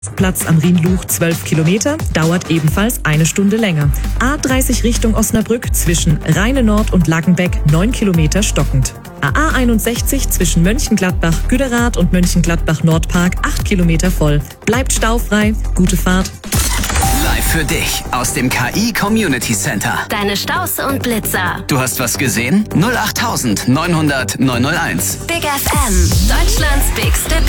Platz am Rhinluch 12 Kilometer, dauert ebenfalls 1 Stunde länger. A30 Richtung Osnabrück zwischen Rheine Nord und Lackenbeck 9 Kilometer stockend. A61 zwischen Mönchengladbach Güderath und Mönchengladbach Nordpark 8 Kilometer voll. Bleibt staufrei, gute Fahrt. Live für dich aus dem KI Community Center. Deine Staus und Blitzer. Du hast was gesehen? 08900 901. Big FM, Deutschlands bigste